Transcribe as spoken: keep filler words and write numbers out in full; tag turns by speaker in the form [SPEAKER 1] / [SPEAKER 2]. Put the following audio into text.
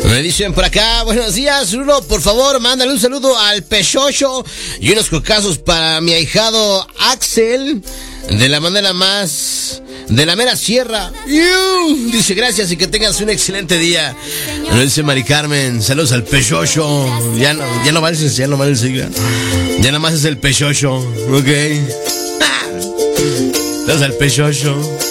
[SPEAKER 1] Me dicen por acá, buenos días, Rulo, por favor, mándale un saludo al Pechocho y unos cocazos para mi ahijado Axel, de la manera más, de la mera sierra. ¡Yu! Dice gracias y que tengas un excelente día. Me dice Mari Carmen, saludos al Pechocho. Ya no, ya no vale, ya no vale, ya, ya nada más es el Pechocho, ok. Saludos al Pechocho.